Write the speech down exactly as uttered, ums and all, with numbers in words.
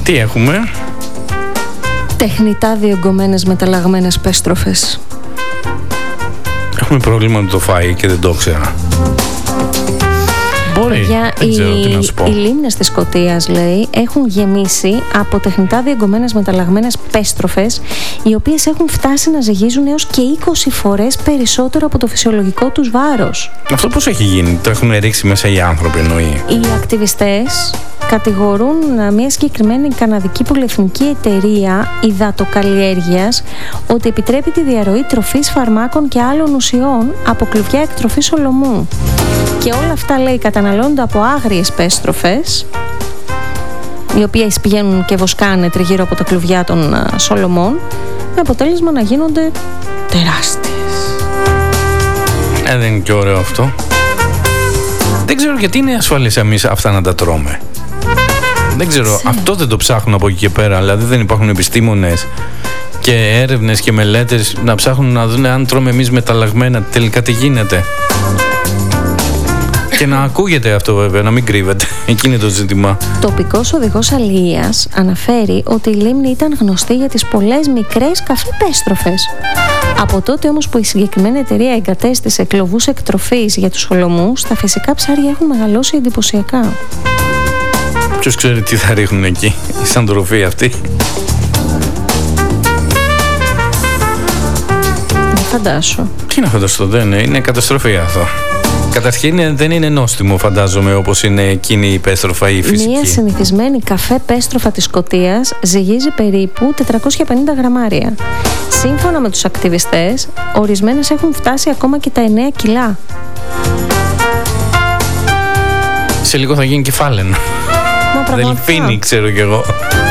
Τι έχουμε? Τεχνητά διεγκωμένες μεταλλαγμένες πέστροφες. Έχουμε πρόβλημα με το φαΐ και δεν το ήξερα. Μπορεί, Για δεν οι, ξέρω τι να σου πω. Οι λίμνες της Σκωτίας, λέει, έχουν γεμίσει από τεχνητά διεγκωμένες μεταλλαγμένες πέστροφες, οι οποίες έχουν φτάσει να ζυγίζουν έως και είκοσι φορές περισσότερο από το φυσιολογικό τους βάρος. Αυτό πώς έχει γίνει? Το έχουν ρίξει μέσα οι άνθρωποι, εννοεί? Οι ακτιβιστές κατηγορούν μια συγκεκριμένη καναδική πολυεθνική εταιρεία υδατοκαλλιέργειας ότι επιτρέπει τη διαρροή τροφής, φαρμάκων και άλλων ουσιών από κλουβιά εκτροφής σολομού. Και όλα αυτά, λέει, καταναλώνονται από άγριες πέστροφες, οι οποίες πηγαίνουν και βοσκάνε τριγύρω από τα κλουβιά των α, σολομών, με αποτέλεσμα να γίνονται τεράστιες. Ε, δεν είναι και ωραίο αυτό. Δεν ξέρω γιατί είναι ασφαλής εμείς αυτά να τα τρώμε. Δεν ξέρω, Ξέ. αυτό δεν το ψάχνουν από εκεί και πέρα. Δηλαδή δεν υπάρχουν επιστήμονες και έρευνες και μελέτες να ψάχνουν να δουν αν τρώμε εμείς μεταλλαγμένα τελικά τι γίνεται. Και να ακούγεται αυτό βέβαια, να μην κρύβεται. Εκεί είναι το ζήτημα. Τοπικός οδηγός αλληλείας αναφέρει ότι η λίμνη ήταν γνωστή για τις πολλές μικρές καφέ-πέστροφες. Από τότε όμως που η συγκεκριμένη εταιρεία εγκατέστησε κλωβούς εκτροφής για τους σολομούς, τα φυσικά ψάρια έχουν μεγαλώσει εντυπωσιακά. Ποιος ξέρει τι θα ρίχνουν εκεί, σαν τροφή αυτή. Δεν φαντάσου. Τι να φανταστώ, δεν είναι, είναι καταστροφή αυτό. Καταρχήν δεν είναι νόστιμο, φαντάζομαι, όπως είναι εκείνη η πέστροφα ή η φυσική. Μία συνηθισμένη καφέ πέστροφα της Σκωτίας ζυγίζει περίπου τετρακόσια πενήντα γραμμάρια. Σύμφωνα με τους ακτιβιστές, ορισμένες έχουν φτάσει ακόμα και τα εννέα κιλά. Σε λίγο θα γίνει κεφάλαιο. Μα πραγματικά. Δελφίνι, ξέρω κι εγώ.